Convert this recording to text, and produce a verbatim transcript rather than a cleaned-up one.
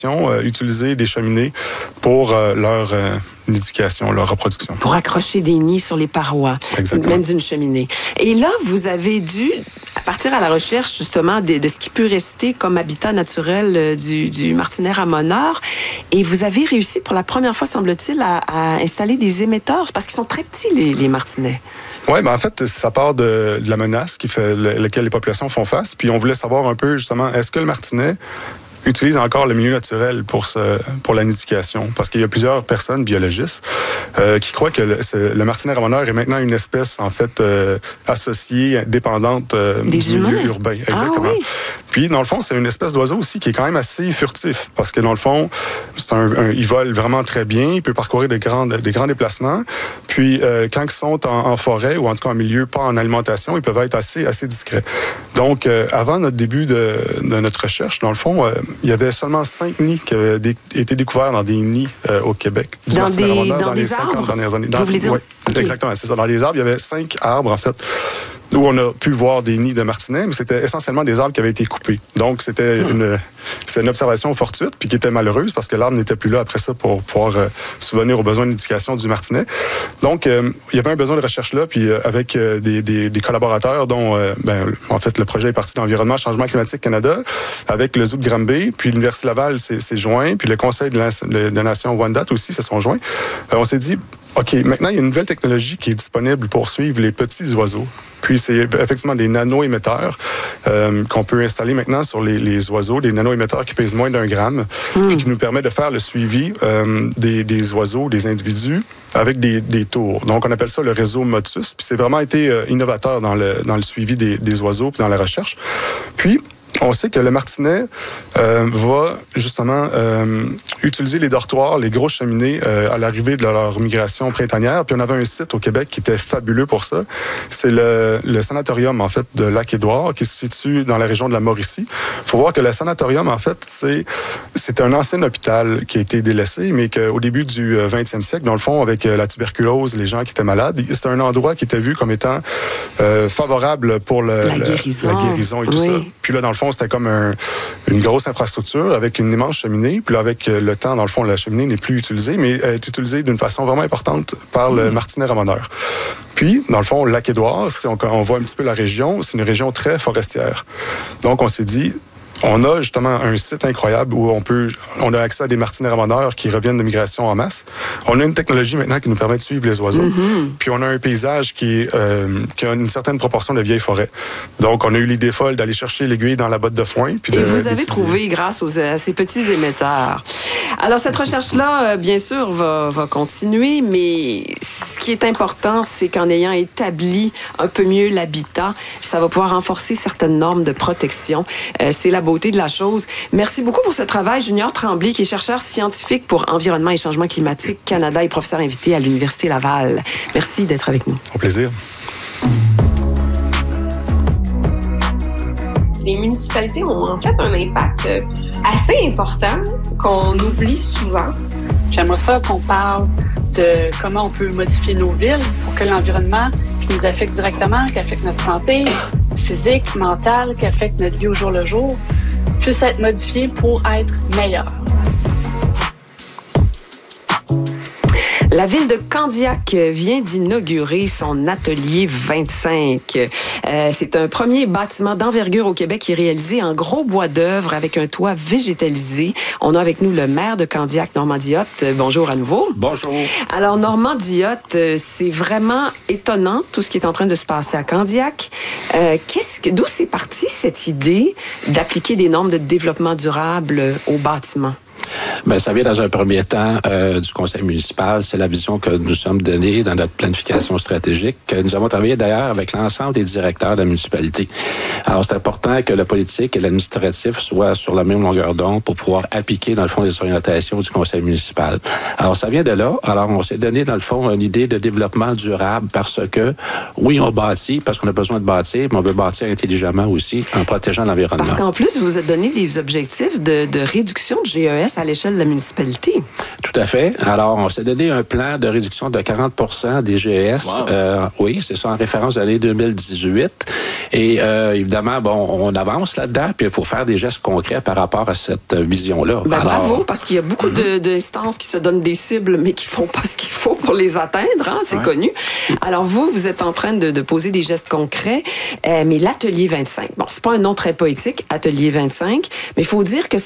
Euh, utiliser des cheminées pour euh, leur euh, nidification, leur reproduction. Pour accrocher des nids sur les parois, Exactement. Même d'une cheminée. Et là, vous avez dû partir à la recherche justement de, de ce qui peut rester comme habitat naturel euh, du, du martinet ramoneur. Et vous avez réussi pour la première fois, semble-t-il, à, à installer des émetteurs, parce qu'ils sont très petits, les, les martinets. Oui, ben en fait, ça part de, de la menace qui fait, le, laquelle les populations font face. Puis on voulait savoir un peu, justement, est-ce que le martinet utilise encore le milieu naturel pour ce, pour la nidification. Parce qu'il y a plusieurs personnes, biologistes, euh, qui croient que le, le martinet ramoneur est maintenant une espèce, en fait, euh, associée, dépendante euh, Des du humains. milieu urbain. Exactement. Ah, oui. Puis, dans le fond, c'est une espèce d'oiseau aussi qui est quand même assez furtif. Parce que, dans le fond, c'est un, un, il vole vraiment très bien. Il peut parcourir des grands, des grands déplacements. Puis, euh, quand ils sont en, en forêt ou en tout cas en milieu pas en alimentation, ils peuvent être assez, assez discrets. Donc, euh, avant notre début de, de notre recherche, dans le fond, euh, il y avait seulement cinq nids qui avaient dé- été découverts dans des nids euh, au Québec. Du Dans martinet des, ramoneur dans dans des les arbres? cinquante dernières années. Dans, Vous voulez dire? Oui, Okay. Exactement, c'est ça. Dans les arbres, il y avait cinq arbres, en fait, où on a pu voir des nids de martinets, mais c'était essentiellement des arbres qui avaient été coupés. Donc, c'était hmm. une, c'est une observation fortuite, puis qui était malheureuse, parce que l'arbre n'était plus là après ça pour pouvoir euh, subvenir aux besoins de nidification du martinet. Donc, euh, il y avait un besoin de recherche là, puis euh, avec euh, des, des, des collaborateurs, dont, euh, ben, en fait, le projet est parti d'Environnement Changement climatique Canada, avec le Zoo de Granby, puis l'Université Laval s'est, s'est joint, puis le Conseil de la, de la Nation Wendat aussi se sont joints. Euh, on s'est dit, OK, maintenant, il y a une nouvelle technologie qui est disponible pour suivre les petits oiseaux. Puis, c'est effectivement des nano-émetteurs euh, qu'on peut installer maintenant sur les, les oiseaux, des nano-émetteurs qui pèsent moins d'un gramme, mmh. puis qui nous permet de faire le suivi euh, des, des oiseaux, des individus, avec des, des tours. Donc, on appelle ça le réseau Motus. Puis, c'est vraiment été euh, innovateur dans le, dans le suivi des, des oiseaux, puis dans la recherche. Puis, on sait que le martinet euh, va justement euh, utiliser les dortoirs, les grosses cheminées euh, à l'arrivée de leur migration printanière. Puis on avait un site au Québec qui était fabuleux pour ça. C'est le, le sanatorium, en fait, de Lac-Édouard, qui se situe dans la région de la Mauricie. Il faut voir que le sanatorium, en fait, c'est, c'est un ancien hôpital qui a été délaissé, mais qu'au début du vingtième siècle, dans le fond, avec la tuberculose, les gens qui étaient malades, c'était un endroit qui était vu comme étant euh, favorable pour le, la, guérison. la, la guérison et tout oui. ça. Puis là, dans le fond, c'était comme un, une grosse infrastructure avec une immense cheminée. Puis là, avec le temps, dans le fond, la cheminée n'est plus utilisée, mais elle est utilisée d'une façon vraiment importante par le mmh. martinet ramoneur. Puis, dans le fond, Lac-Édouard, si on, on voit un petit peu la région, c'est une région très forestière. Donc, on s'est dit, on a justement un site incroyable où on peut, on a accès à des martinets ramoneurs qui reviennent de migration en masse. On a une technologie maintenant qui nous permet de suivre les oiseaux. Mm-hmm. Puis on a un paysage qui, euh, qui a une certaine proportion de vieilles forêts. Donc on a eu l'idée folle d'aller chercher l'aiguille dans la botte de foin. Puis Et de, vous avez trouvé grâce aux, à ces petits émetteurs. Alors cette recherche-là, bien sûr, va, va continuer, mais ce qui est important, c'est qu'en ayant établi un peu mieux l'habitat, ça va pouvoir renforcer certaines normes de protection. Euh, c'est la beauté de la chose. Merci beaucoup pour ce travail. Junior Tremblay, qui est chercheur scientifique pour Environnement et Changement climatique Canada et professeur invité à l'Université Laval. Merci d'être avec nous. Au plaisir. Les municipalités ont en fait un impact assez important qu'on oublie souvent. J'aimerais ça qu'on parle de comment on peut modifier nos villes pour que l'environnement qui nous affecte directement, qui affecte notre santé physique, mentale, qui affecte notre vie au jour le jour, puisse être modifié pour être meilleur. La ville de Candiac vient d'inaugurer son atelier vingt-cinq. Euh, c'est un premier bâtiment d'envergure au Québec qui est réalisé en gros bois d'œuvre avec un toit végétalisé. On a avec nous le maire de Candiac, Normand Diotte. Bonjour à nouveau. Bonjour. Alors, Normand Diotte, c'est vraiment étonnant tout ce qui est en train de se passer à Candiac. Euh, qu'est-ce que, d'où c'est parti cette idée d'appliquer des normes de développement durable aux bâtiments? Bien, ça vient dans un premier temps euh, du conseil municipal. C'est la vision que nous sommes donnée dans notre planification stratégique. Nous avons travaillé d'ailleurs avec l'ensemble des directeurs de la municipalité. Alors, c'est important que le politique et l'administratif soient sur la même longueur d'onde pour pouvoir appliquer, dans le fond, les orientations du conseil municipal. Alors, ça vient de là. Alors, on s'est donné, dans le fond, une idée de développement durable parce que, oui, on bâtit parce qu'on a besoin de bâtir, mais on veut bâtir intelligemment aussi en protégeant l'environnement. Parce qu'en plus, vous vous êtes donné des objectifs de, de réduction de G E S à l'échelle l'échelle de la municipalité. Tout à fait. Alors, on s'est donné un plan de réduction de quarante pour cent des G E S. Wow. Euh, oui, c'est ça en référence à l'année deux mille dix-huit. Et euh, évidemment, bon, on avance là-dedans, puis il faut faire des gestes concrets par rapport à cette vision-là. Ben, Alors, bravo, parce qu'il y a beaucoup mm-hmm. de, d'instances qui se donnent des cibles, mais qui font pas ce qu'il faut pour les atteindre, hein, c'est ouais. connu. Alors vous, vous êtes en train de, de poser des gestes concrets, euh, mais l'Atelier vingt-cinq, bon, c'est pas un nom très poétique, Atelier vingt-cinq, mais il faut dire que